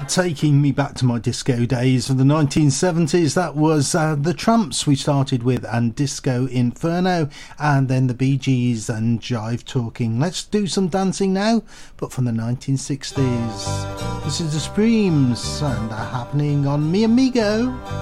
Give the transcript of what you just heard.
Taking me back to my disco days of the 1970s. That was the Tramps we started with, and Disco Inferno, and then the Bee Gees and Jive Talking. Let's do some dancing now, but from the 1960s. This is the Supremes, and they're happening on Mi Amigo.